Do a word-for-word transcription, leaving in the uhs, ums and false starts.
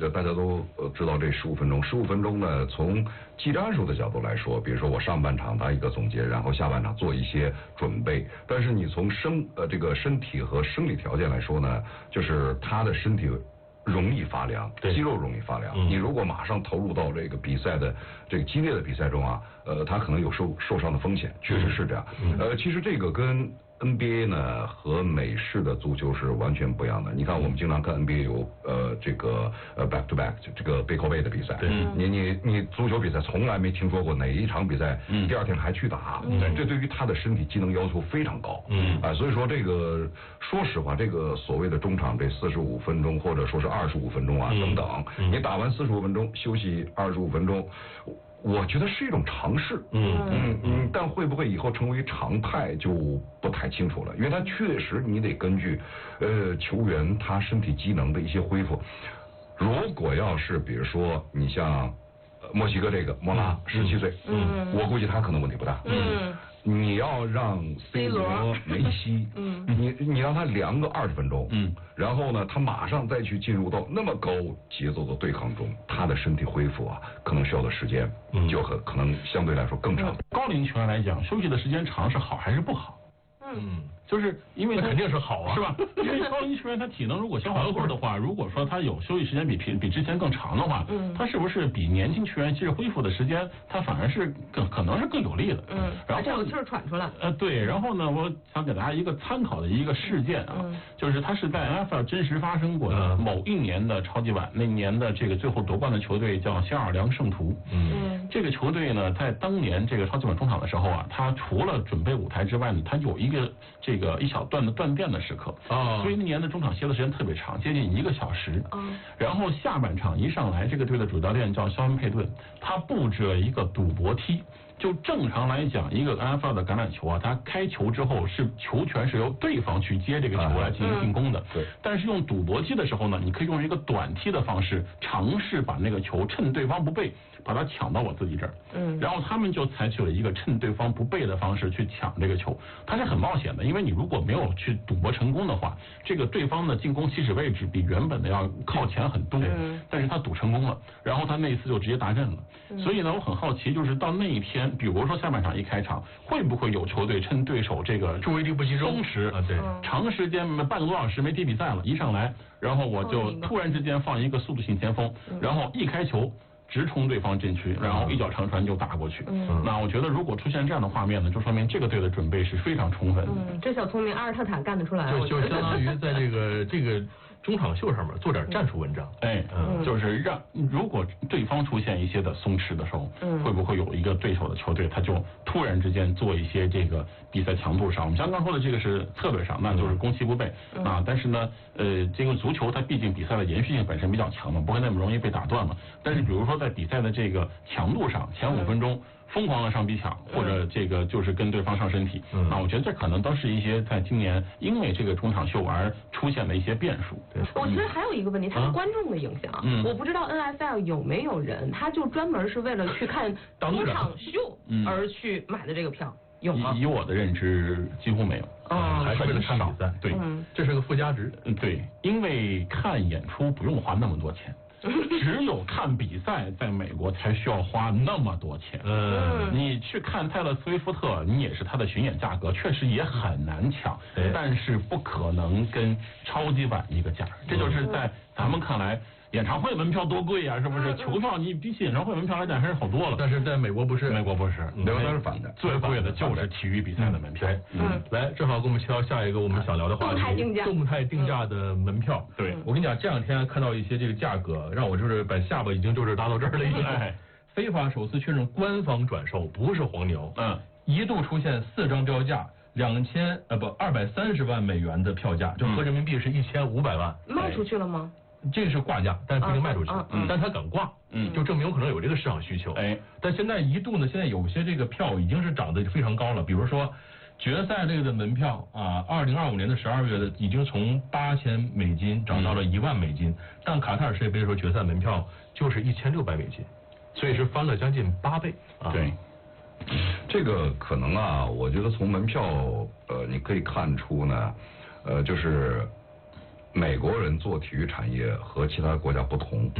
大家都知道这十五分钟，十五分钟呢，从技战术的角度来说，比如说我上半场打一个总结，然后下半场做一些准备。但是你从生呃这个身体和生理条件来说呢，就是他的身体容易发凉，肌肉容易发凉。嗯、你如果马上投入到这个比赛的这个激烈的比赛中啊，呃，他可能有受受伤的风险，确实是这样。嗯、呃，其实这个跟N B A 呢和美式的足球是完全不一样的。你看，我们经常看 N B A 有呃这个呃 back to back 这个背靠背的比赛。嗯。你你你足球比赛从来没听说过哪一场比赛，嗯，第二天还去打。嗯。这对于他的身体机能要求非常高。嗯。啊、呃，所以说这个说实话，这个所谓的中场这四十五分钟或者说是二十五分钟啊、嗯、等等，嗯、你打完四十五分钟休息二十五分钟。我觉得是一种尝试，嗯嗯嗯，但会不会以后成为常态就不太清楚了，因为它确实你得根据，呃，球员他身体机能的一些恢复。如果要是比如说你像墨西哥这个莫拉十七岁，嗯，我估计他可能问题不大，嗯。你要让 C 罗、梅西，嗯，你你让他凉个二十分钟，嗯，然后呢，他马上再去进入到那么高节奏的对抗中，他的身体恢复啊，可能需要的时间就很可能相对来说更长。 高龄球员来讲，休息的时间长是好还是不好？嗯，就是因为那肯定是好啊， 是吧？因为高龄球员他体能如果消耗够的话，如果说他有休息时间比平比之前更长的话，嗯，他是不是比年轻球员其实恢复的时间，他反而是更可能是更有利的？ 嗯，然后这有气儿喘出来。 呃，对，然后呢，我想给大家一个参考的一个事件啊，嗯、就是它是在 N F L 真实发生过的某一年的超级碗，那年的这个最后夺冠的球队叫新奥尔良圣徒。嗯，这个球队呢，在当年这个超级碗中场的时候啊，他除了准备舞台之外呢，他有一个这个一小段的断电的时刻，哦，所以那年的中场歇的时间特别长，接近一个小时。嗯，然后下半场一上来，这个队的主教练叫肖恩佩顿，他布置了一个赌博梯。就正常来讲，一个 N F L 的橄榄球啊，它开球之后是球权是由对方去接这个球来进行进攻的。对。但是用赌博机的时候呢，你可以用一个短踢的方式尝试把那个球趁对方不备，把它抢到我自己这儿。嗯。然后他们就采取了一个趁对方不备的方式去抢这个球，它是很冒险的，因为你如果没有去赌博成功的话，这个对方的进攻起始位置比原本的要靠前很多。嗯。但是他赌成功了，然后他那一次就直接达阵了。嗯。所以呢，我很好奇，就是到那一天。比如说下半场一开场，会不会有球队趁对手这个注意力不集中、 松弛啊，对， 长时间半个多小时没踢比赛了，一上来，然后我就突然之间放一个速度性前锋，然后一开球直冲对方阵区，然后一脚长传就打过去。嗯，那我觉得如果出现这样的画面呢，就说明这个队的准备是非常充分的。 嗯，这小聪明阿尔特塔干得出来。 就就相当于在这个这个。中场秀上面做点战术文章， 哎，嗯，就是让如果对方出现一些的松弛的时候，嗯，会不会有一个对手的球队，他就突然之间做一些这个比赛强度上，我们刚刚说的这个是策略上，那就是攻其不备、嗯、啊。但是呢，呃，这个足球它毕竟比赛的延续性本身比较强嘛，不会那么容易被打断嘛。但是比如说在比赛的这个强度上，前五分钟。嗯疯狂的上逼抢，或者这个就是跟对方上身体，嗯、那我觉得这可能都是一些在今年因为这个中场秀而出现的一些变数。 对，我觉得还有一个问题，它是观众的影响。嗯，我不知道 N F L 有没有人，他就专门是为了去看中场秀而去买的这个票，有吗？ 以我的认知，几乎没有。 啊，还是为了看比赛。 对， 嗯、这是个附加值。 嗯，对，因为看演出不用花那么多钱。只有看比赛，在美国才需要花那么多钱。嗯，你去看泰勒·斯威夫特，你也是他的巡演价格，确实也很难抢，但是不可能跟超级碗一个价。这就是在咱们看来。演唱会门票多贵呀、啊，是不是？球票你比起演唱会门票来讲还是好多了。 但是在美国不是， 美国不是， 美国它是反的， 最贵的就是体育比赛的门票。 嗯，来，正好给我们敲下一个我们想聊的话题， 动态定价， 动态定价的门票。 对， 我跟你讲，这两天看到一些这个价格，让我就是把下巴已经就是拉到这儿了已经。非法首次确认官方转售，不是黄牛。嗯，一度出现四张标价。两千呃不二百三十万美元的票价，就合人民币是一千五百万， 卖出去了吗？ 这个是挂价，但是不一定卖出去，嗯，但他敢挂，嗯，就证明可能有这个市场需求，哎，但现在一度呢，现在有些这个票已经是涨得非常高了，比如说决赛类的门票啊，二零二五年的十二月的已经从八千美金涨到了一万美金，但卡塔尔世界杯的时候决赛门票就是一千六百美金，所以是翻了将近八倍， 啊，对。 这个可能啊，我觉得从门票呃，你可以看出呢，呃，就是美国人做体育产业和其他国家不同。